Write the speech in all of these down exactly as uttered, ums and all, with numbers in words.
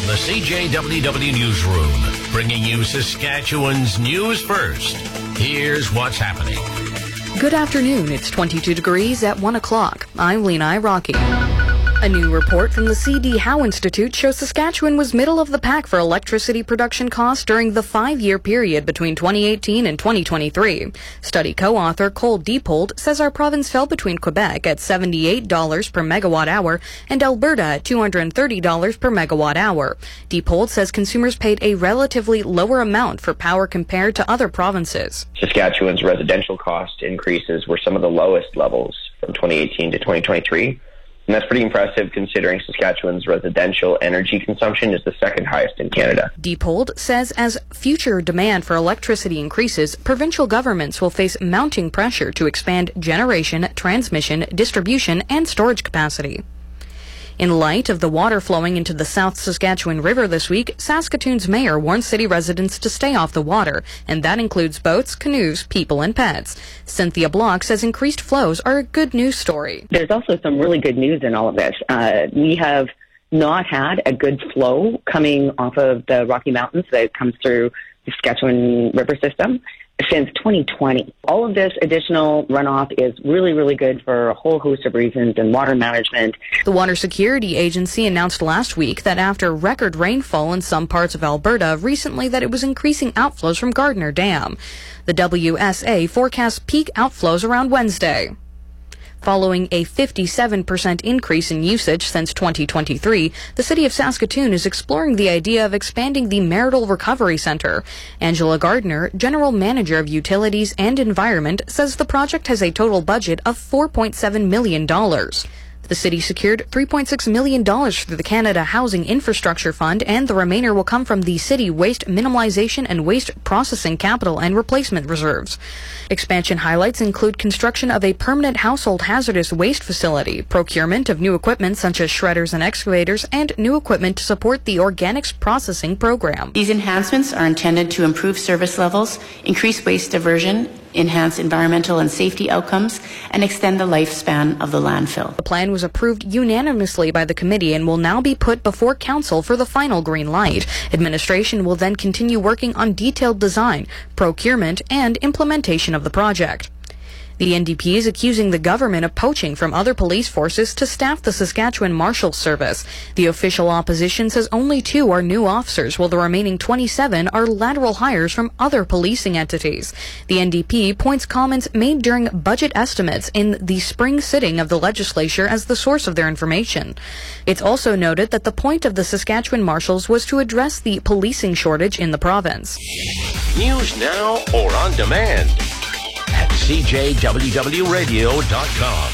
the C J W W Newsroom, bringing you Saskatchewan's news first. Here's what's happening. Good afternoon. It's twenty-two degrees at one o'clock. I'm Lena Rocky. A new report from the C D Howe Institute shows Saskatchewan was middle of the pack for electricity production costs during the five-year period between twenty eighteen and twenty twenty-three. Study co-author Cole Diepold says our province fell between Quebec at seventy-eight dollars per megawatt hour and Alberta at two hundred thirty dollars per megawatt hour. Diepold says consumers paid a relatively lower amount for power compared to other provinces. Saskatchewan's residential cost increases were some of the lowest levels from twenty eighteen to twenty twenty-three. And that's pretty impressive considering Saskatchewan's residential energy consumption is the second highest in Canada. Diepold says as future demand for electricity increases, provincial governments will face mounting pressure to expand generation, transmission, distribution, and storage capacity. In light of the water flowing into the South Saskatchewan River this week, Saskatoon's mayor warned city residents to stay off the water, and that includes boats, canoes, people, and pets. Cynthia Block says increased flows are a good news story. There's also some really good news in all of this. Uh, we have not had a good flow coming off of the Rocky Mountains that comes through the Saskatchewan River system since twenty twenty. All of this additional runoff is really, really good for a whole host of reasons and water management. The Water Security Agency announced last week that after record rainfall in some parts of Alberta recently that it was increasing outflows from Gardner Dam. The W S A forecasts peak outflows around Wednesday. Following a fifty-seven percent increase in usage since twenty twenty-three, the City of Saskatoon is exploring the idea of expanding the Marital Recovery Centre. Angela Gardner, General Manager of Utilities and Environment, says the project has a total budget of four point seven million dollars. The city secured three point six million dollars through the Canada Housing Infrastructure Fund, and the remainder will come from the city waste minimalization and waste processing capital and replacement reserves. Expansion highlights include construction of a permanent household hazardous waste facility, procurement of new equipment such as shredders and excavators, and new equipment to support the organics processing program. These enhancements are intended to improve service levels, increase waste diversion, enhance environmental and safety outcomes, and extend the lifespan of the landfill. The plan was approved unanimously by the committee and will now be put before council for the final green light. Administration will then continue working on detailed design, procurement, and implementation of the project. The N D P is accusing the government of poaching from other police forces to staff the Saskatchewan Marshals Service. The official opposition says only two are new officers, while the remaining twenty-seven are lateral hires from other policing entities. The N D P points comments made during budget estimates in the spring sitting of the legislature as the source of their information. It's also noted that the point of the Saskatchewan Marshals was to address the policing shortage in the province. News now or on demand at C J W W radio dot com.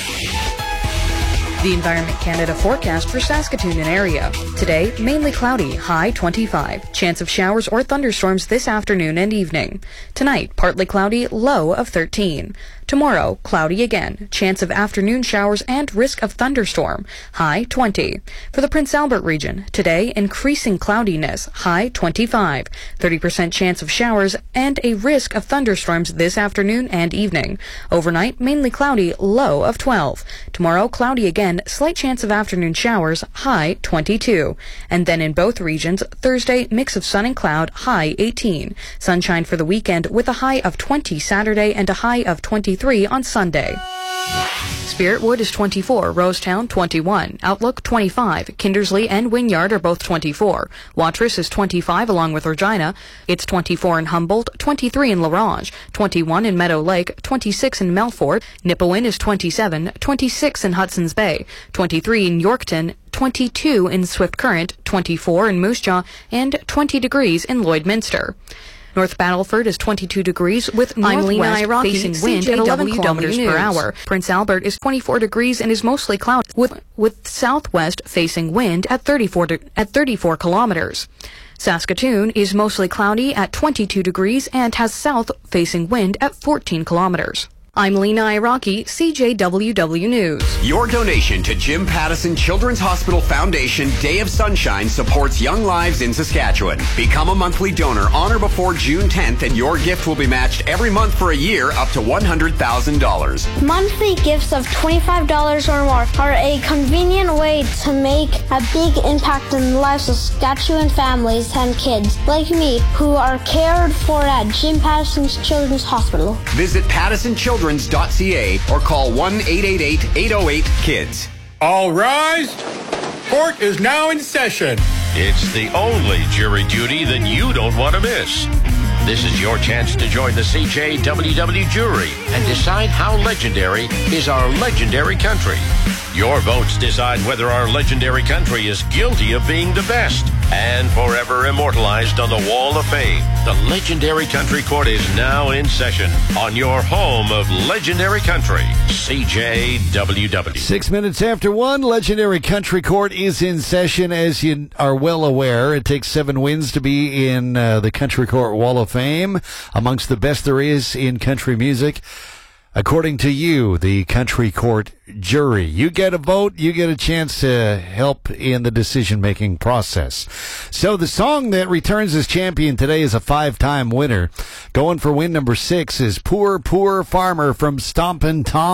The Environment Canada forecast for Saskatoon and area. Today, mainly cloudy, high twenty-five. Chance of showers or thunderstorms this afternoon and evening. Tonight, partly cloudy, low of thirteen. Tomorrow, cloudy again. Chance of afternoon showers and risk of thunderstorm. High twenty. For the Prince Albert region, today, increasing cloudiness. High twenty-five. thirty percent chance of showers and a risk of thunderstorms this afternoon and evening. Overnight, mainly cloudy, low of twelve. Tomorrow, cloudy again. Slight chance of afternoon showers, high twenty-two. And then in both regions, Thursday, mix of sun and cloud, high eighteen. Sunshine for the weekend with a high of twenty Saturday and a high of twenty-three on Sunday. Spiritwood is twenty-four, Rosetown twenty-one, Outlook twenty-five, Kindersley and Wynyard are both twenty-four, Watrous is twenty-five along with Regina, it's twenty-four in Humboldt, twenty-three in La Ronge, twenty-one in Meadow Lake, twenty-six in Melfort, Nipawin is twenty-seven, twenty-six in Hudson's Bay, twenty-three in Yorkton, twenty-two in Swift Current, twenty-four in Moose Jaw, and twenty degrees in Lloydminster. North Battleford is twenty-two degrees with northwest facing wind at eleven kilometers per hour. Prince Albert is twenty-four degrees and is mostly cloudy with, with southwest facing wind at thirty-four de- at thirty-four kilometers. Saskatoon is mostly cloudy at twenty-two degrees and has south facing wind at fourteen kilometers. I'm Lena Iraqi, C J W W News. Your donation to Jim Pattison Children's Hospital Foundation Day of Sunshine supports young lives in Saskatchewan. Become a monthly donor on or before June tenth and your gift will be matched every month for a year up to one hundred thousand dollars. Monthly gifts of twenty-five dollars or more are a convenient way to make a big impact in the lives of Saskatchewan families and kids like me who are cared for at Jim Pattison's Children's Hospital. Visit pattison children dot c a or call one eight eight eight, eight oh eight, KIDS. All rise. Court is now in session. It's the only jury duty that you don't want to miss. This is your chance to join the C J W W jury and decide how legendary is our legendary country. Your votes decide whether our legendary country is guilty of being the best and forever immortalized on the Wall of Fame. The Legendary Country Court is now in session on your home of legendary country, C J W W. Six minutes after one, Legendary Country Court is in session. As you are well aware, it takes seven wins to be in uh, the Country Court Wall of Fame, amongst the best there is in country music. According to you, the Country Court jury, you get a vote, you get a chance to help in the decision-making process. So the song that returns as champion today is a five-time winner. Going for win number six is Poor, Poor Farmer from Stompin' Tom.